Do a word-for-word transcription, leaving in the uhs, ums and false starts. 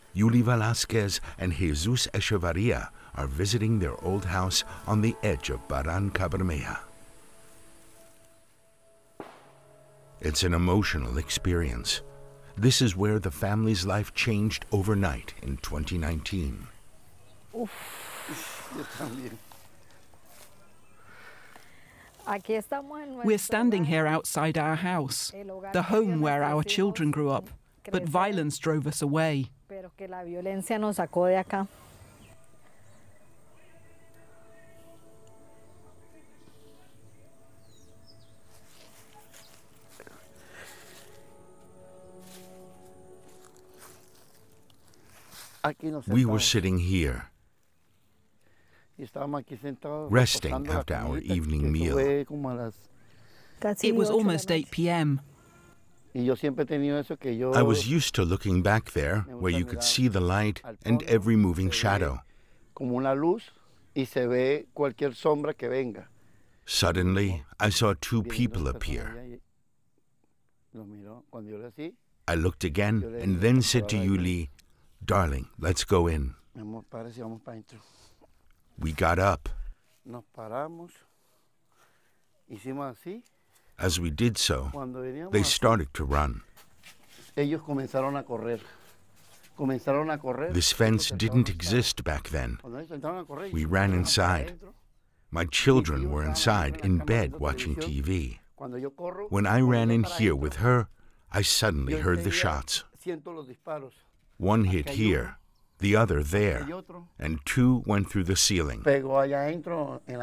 Yuli Velasquez and Jesus Echevarria are visiting their old house on the edge of Baran-Cabramaja. It's an emotional experience. This is where the family's life changed overnight in twenty nineteen. We're standing here outside our house, the home where our children grew up, but violence drove us away. We were sitting here, resting after our evening meal. It was almost eight p m I was used to looking back there, where you could see the light and every moving shadow. Suddenly, I saw two people appear. I looked again and then said to Yuli, "Darling, let's go in." We got up. As we did so, they started to run. This fence didn't exist back then. We ran inside. My children were inside in bed watching T V. When I ran in here with her, I suddenly heard the shots. One hit here, the other there, and two went through the ceiling.